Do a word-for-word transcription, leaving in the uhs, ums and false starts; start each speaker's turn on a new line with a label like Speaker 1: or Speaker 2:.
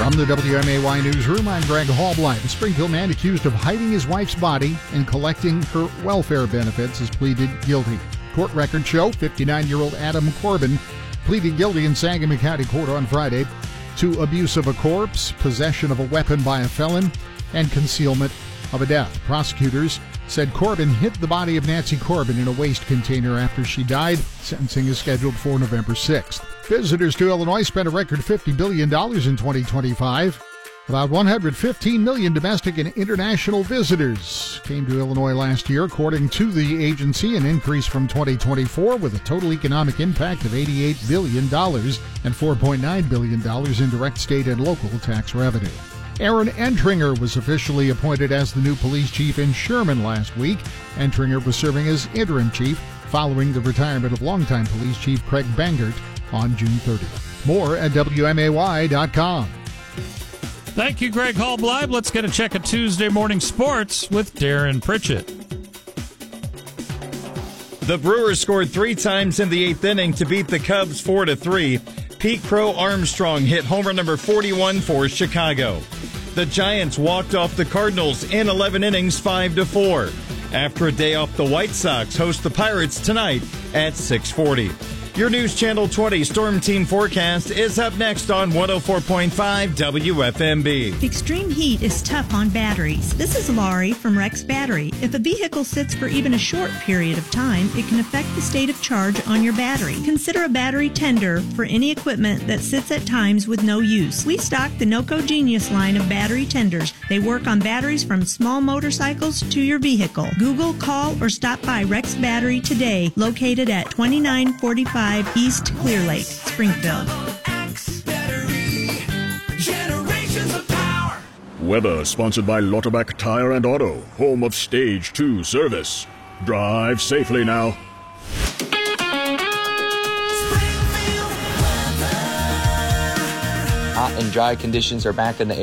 Speaker 1: From the W M A Y Newsroom, I'm Greg Hallbleib. A Springfield man accused of hiding his wife's body and collecting her welfare benefits has pleaded guilty. Court records show fifty-nine-year-old Adam Corbin pleaded guilty in Sangamon County Court on Friday to abuse of a corpse, possession of a weapon by a felon, and concealment of a death. Prosecutors said Corbin hid the body of Nancy Corbin in a waste container after she died. Sentencing is scheduled for November sixth. Visitors to Illinois spent a record fifty billion dollars in twenty twenty-five. About one hundred fifteen million domestic and international visitors came to Illinois last year, according to the agency, an increase from twenty twenty-four with a total economic impact of eighty-eight billion dollars and four point nine billion dollars in direct state and local tax revenue. Aaron Entringer was officially appointed as the new police chief in Sherman last week. Entringer was serving as interim chief following the retirement of longtime police chief Craig Bangert on June thirtieth. More at W M A Y dot com.
Speaker 2: Thank you, Greg Hallbleib. Let's get a check of Tuesday morning sports with Darren Pritchett.
Speaker 3: The Brewers scored three times in the eighth inning to beat the Cubs four to three. Pete Crow Armstrong hit homer number forty-one for Chicago. The Giants walked off the Cardinals in eleven innings, five to four. After a day off, the White Sox host the Pirates tonight at six forty. Your News Channel twenty Storm Team forecast is up next on one oh four point five W F M B.
Speaker 4: Extreme heat is tough on batteries. This is Laurie from Rex Battery. If a vehicle sits for even a short period of time, it can affect the state of charge on your battery. Consider a battery tender for any equipment that sits at times with no use. We stock the NOCO Genius line of battery tenders. They work on batteries from small motorcycles to your vehicle. Google, call, or stop by Rex Battery today, located at twenty-nine forty-five East Clear Lake, Springfield.
Speaker 5: Weather sponsored by Lauterbach Tire and Auto, home of Stage two service. Drive safely now.
Speaker 6: Hot and dry conditions are back in the